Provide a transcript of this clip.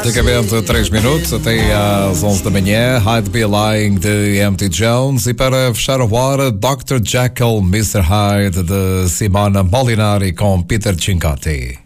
Praticamente 3 minutos até às 11 da manhã. I'd Be Lying de Empty Jones. E para fechar a hora, Dr. Jekyll, Mr. Hyde de Simona Molinari com Peter Cincotti.